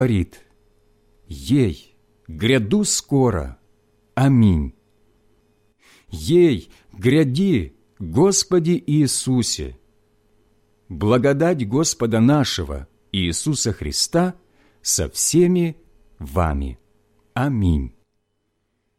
говорит: «Ей, гряду скоро, аминь». Ей, гряди, Господи Иисусе. Благодать Господа нашего Иисуса Христа со всеми вами. Аминь.